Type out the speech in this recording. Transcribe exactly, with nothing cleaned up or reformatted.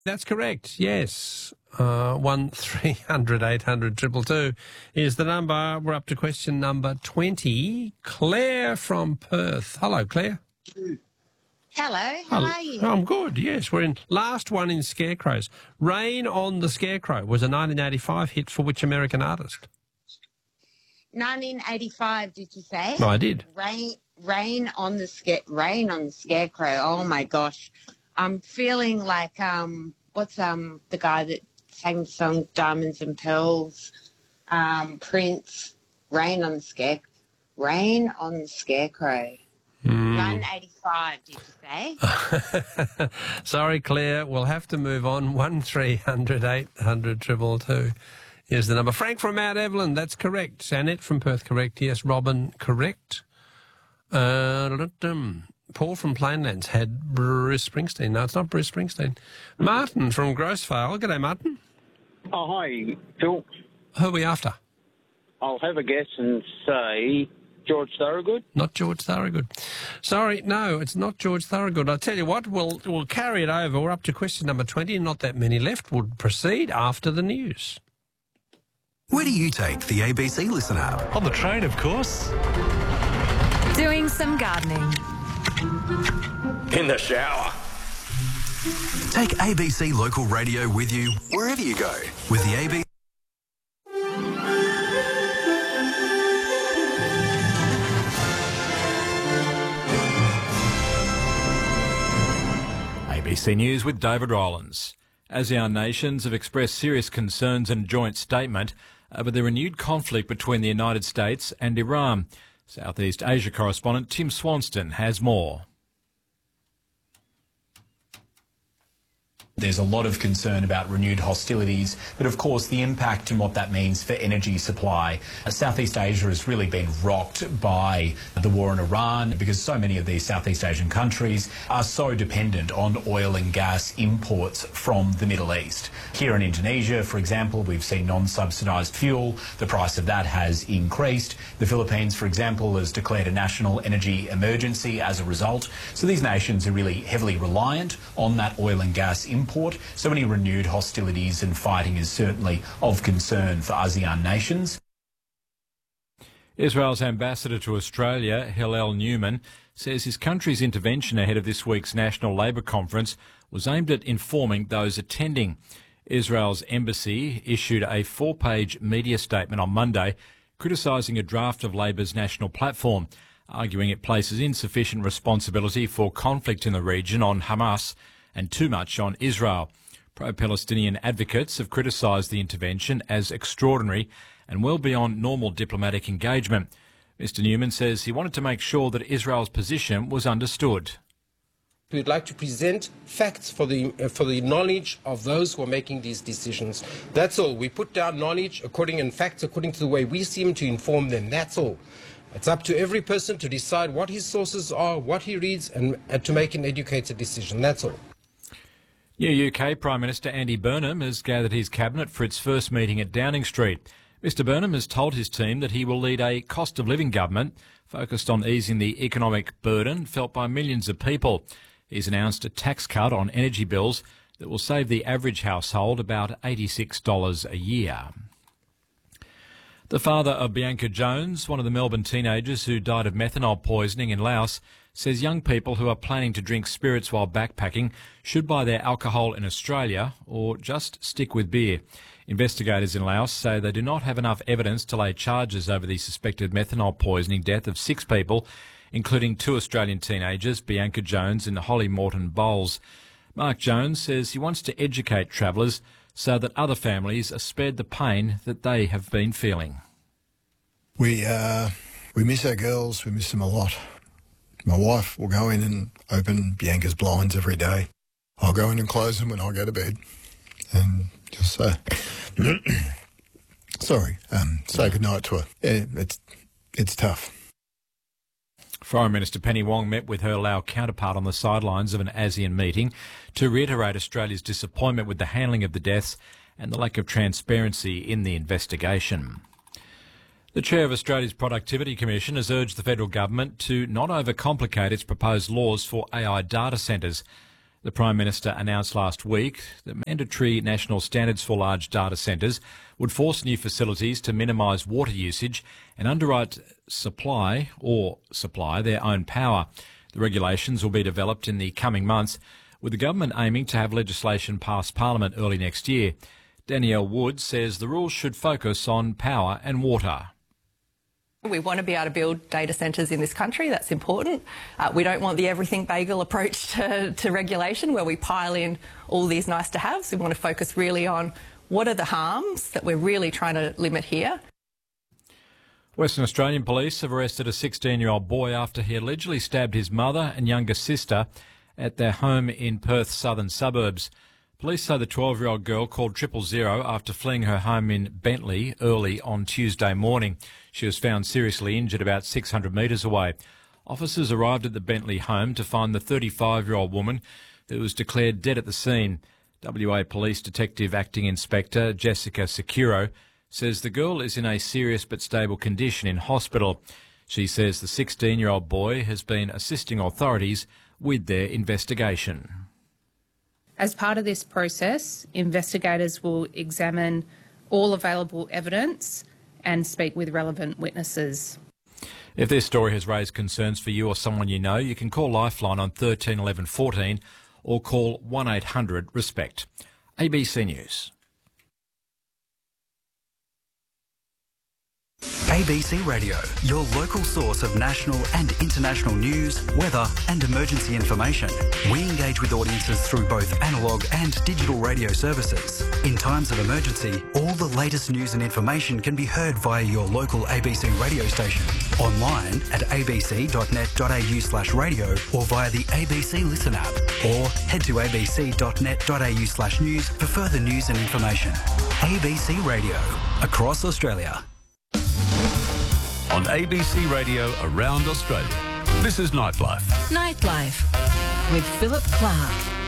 That's correct, yes. Uh, one three hundred eight hundred two two two is the number. We're up to question number twenty. Claire from Perth. Hello, Claire. Hello, how Hello. are you? I'm good, yes. We're in last one in Scarecrows. Rain on the Scarecrow was a nineteen eighty-five hit for which American artist? nineteen eighty-five, did you say? No, I did. Rain, rain on the scare, rain on the Scarecrow. Oh my gosh, I'm feeling like um, what's um the guy that sang the song Diamonds and Pearls, um, Prince. Rain on the Scare, Rain on the Scarecrow. Mm. nineteen eighty-five, did you say? Sorry, Claire. We'll have to move on. One three hundred eight hundred two two two is the number. Frank from Mount Evelyn. That's correct. Annette from Perth. Correct. Yes. Robin. Correct. Uh, Paul from Plainlands had Bruce Springsteen. No, it's not Bruce Springsteen. Martin from Grossvale. G'day, Martin. Oh, hi, Phil. Who are we after? I'll have a guess and say George Thorogood. Not George Thorogood. Sorry, no, it's not George Thorogood. I'll tell you what, we'll, we'll carry it over. We're up to question number twenty, not that many left. We'll proceed after the news. Where do you take the A B C Listen app? On the train, of course. Doing some gardening. In the shower. Take A B C Local Radio with you wherever you go with the A B C. A B C News with David Rowlands. ASEAN nations have expressed serious concerns in a joint statement over the renewed conflict between the United States and Iran. Southeast Asia correspondent Tim Swanston has more. There's a lot of concern about renewed hostilities, but of course the impact and what that means for energy supply. Southeast Asia has really been rocked by the war in Iran because so many of these Southeast Asian countries are so dependent on oil and gas imports from the Middle East. Here in Indonesia, for example, we've seen non-subsidised fuel. The price of that has increased. The Philippines, for example, has declared a national energy emergency as a result. So these nations are really heavily reliant on that oil and gas import. So any renewed hostilities and fighting is certainly of concern for ASEAN nations. Israel's ambassador to Australia, Hillel Newman, says his country's intervention ahead of this week's National Labour Conference was aimed at informing those attending. Israel's embassy issued a four-page media statement on Monday criticising a draft of Labour's national platform, arguing it places insufficient responsibility for conflict in the region on Hamas and too much on Israel. Pro-Palestinian advocates have criticised the intervention as extraordinary and well beyond normal diplomatic engagement. Mister Newman says he wanted to make sure that Israel's position was understood. We would like to present facts for the uh, for the knowledge of those who are making these decisions. That's all. We put down knowledge according and facts according to the way we seem to inform them. That's all. It's up to every person to decide what his sources are, what he reads, and, and to make an educated decision. That's all. New U K Prime Minister Andy Burnham has gathered his cabinet for its first meeting at Downing Street. Mister Burnham has told his team that he will lead a cost of living government focused on easing the economic burden felt by millions of people. He's announced a tax cut on energy bills that will save the average household about eighty-six dollars a year. The father of Bianca Jones, one of the Melbourne teenagers who died of methanol poisoning in Laos, says young people who are planning to drink spirits while backpacking should buy their alcohol in Australia or just stick with beer. Investigators in Laos say they do not have enough evidence to lay charges over the suspected methanol poisoning death of six people, including two Australian teenagers, Bianca Jones and Holly Morton Bowles. Mark Jones says he wants to educate travellers so that other families are spared the pain that they have been feeling. We, uh, we miss our girls, we miss them a lot. My wife will go in and open Bianca's blinds every day. I'll go in and close them when I go to bed and just say, sorry, um, say goodnight to her. Yeah, it's, it's tough. Foreign Minister Penny Wong met with her Lao counterpart on the sidelines of an ASEAN meeting to reiterate Australia's disappointment with the handling of the deaths and the lack of transparency in the investigation. The chair of Australia's Productivity Commission has urged the federal government to not overcomplicate its proposed laws for A I data centres. The Prime Minister announced last week that mandatory national standards for large data centres would force new facilities to minimise water usage and underwrite supply or supply their own power. The regulations will be developed in the coming months, with the government aiming to have legislation pass Parliament early next year. Danielle Wood says the rules should focus on power and water. We want to be able to build data centres in this country. That's important. Uh, we don't want the everything bagel approach to, to regulation where we pile in all these nice to haves. We want to focus really on what are the harms that we're really trying to limit here. Western Australian police have arrested a sixteen-year-old boy after he allegedly stabbed his mother and younger sister at their home in Perth's southern suburbs. Police say the twelve-year-old girl called triple zero after fleeing her home in Bentley early on Tuesday morning. She was found seriously injured about six hundred metres away. Officers arrived at the Bentley home to find the thirty-five-year-old woman who was declared dead at the scene. W A Police Detective Acting Inspector Jessica Securo says the girl is in a serious but stable condition in hospital. She says the sixteen-year-old boy has been assisting authorities with their investigation. As part of this process, investigators will examine all available evidence and speak with relevant witnesses. If this story has raised concerns for you or someone you know, you can call Lifeline on thirteen eleven fourteen or call one eight hundred RESPECT. A B C News. A B C Radio, your local source of national and international news, weather and emergency information. We engage with audiences through both analogue and digital radio services. In times of emergency, all the latest news and information can be heard via your local A B C radio station, online at abc.net.au slash radio or via the A B C Listen app, or head to abc.net.au slash news for further news and information. A B C Radio, across Australia. On A B C Radio around Australia, this is Nightlife. Nightlife with Philip Clark.